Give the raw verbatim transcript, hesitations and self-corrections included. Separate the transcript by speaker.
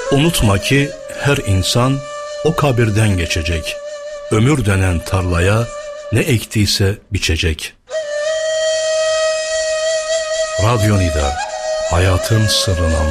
Speaker 1: Unutma ki her insan o kabirden geçecek. Ömür denen tarlaya ne ektiyse biçecek. Radyo Nida, hayatın sırrını